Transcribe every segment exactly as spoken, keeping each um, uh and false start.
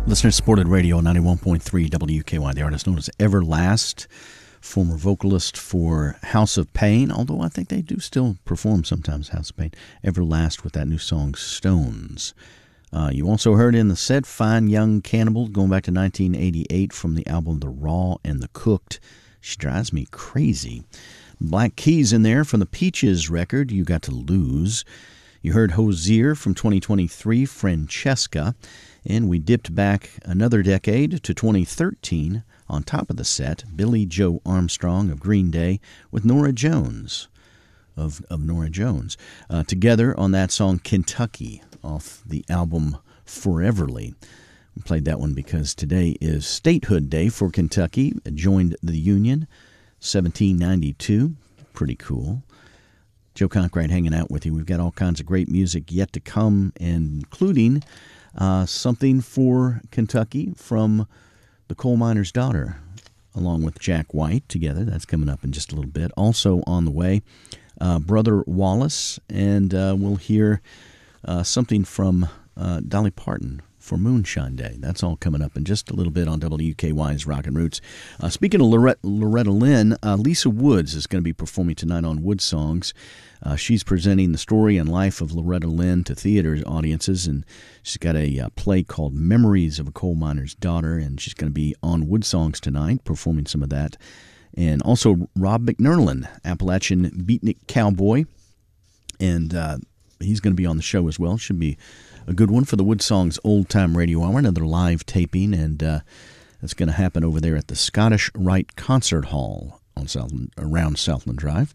Listener-supported radio, ninety-one point three W K Y. The artist known as Everlast, former vocalist for House of Pain, although I think they do still perform sometimes, House of Pain. Everlast with that new song, Stones. Uh, you also heard in the set Fine Young Cannibal, going back to nineteen eighty-eight from the album The Raw and the Cooked. She Drives Me Crazy. Black Keys in there from the Peaches record, You Got to Lose. You heard Hozier from twenty twenty-three, Francesca. And we dipped back another decade to twenty thirteen. On top of the set, Billy Joe Armstrong of Green Day with Norah Jones of, of Norah Jones. Uh, together on that song, Kentucky, off the album Foreverly. We played that one because today is Statehood Day for Kentucky. It joined the Union, seventeen ninety-two. Pretty cool. Joe Conkright hanging out with you. We've got all kinds of great music yet to come, including uh, something for Kentucky from The Coal Miner's Daughter, along with Jack White together. That's coming up in just a little bit. Also on the way, uh, Brother Wallace, and uh, we'll hear uh, something from uh, Dolly Parton for Moonshine Day. That's all coming up in just a little bit on W K Y's Rockin' Roots. Uh, speaking of Loretta, Loretta Lynn, uh, Lisa Woods is going to be performing tonight on Wood Songs. Uh, she's presenting the story and life of Loretta Lynn to theater audiences, and she's got a uh, play called Memories of a Coal Miner's Daughter, and she's going to be on Wood Songs tonight, performing some of that. And also Rob McNerlin, Appalachian beatnik cowboy, and uh, he's going to be on the show as well. Should be a good one for the Wood Songs Old Time Radio Hour, another live taping, and uh, that's going to happen over there at the Scottish Rite Concert Hall on Southland, around Southland Drive.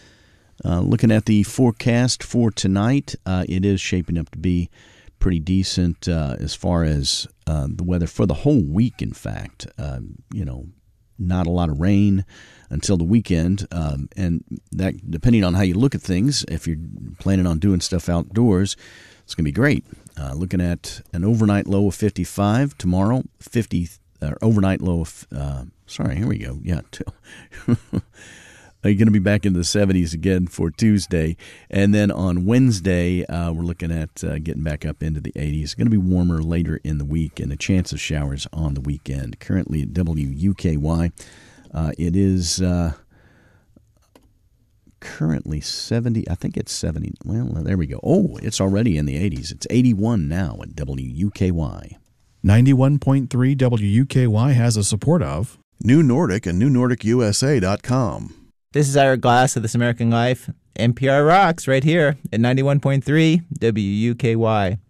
Uh, looking at the forecast for tonight, uh, it is shaping up to be pretty decent uh, as far as uh, the weather for the whole week, in fact. Uh, you know, not a lot of rain until the weekend, um, and that, depending on how you look at things, if you're planning on doing stuff outdoors, it's going to be great. Uh, looking at an overnight low of fifty-five tomorrow, fifty uh, overnight low of, uh, sorry, here we go. Yeah, you're going to be back in the seventies again for Tuesday. And then on Wednesday, uh, we're looking at uh, getting back up into the eighties. It's going to be warmer later in the week and a chance of showers on the weekend. Currently at W U K Y, uh, it is uh, currently seventy. I think it's seventy. Well, there we go. Oh, it's already in the eighties. It's eighty-one now at W U K Y. ninety-one point three W U K Y has a support of New Nordic and New Nordic U S A dot com. This is Ira Glass of This American Life. N P R rocks right here at ninety-one point three W U K Y.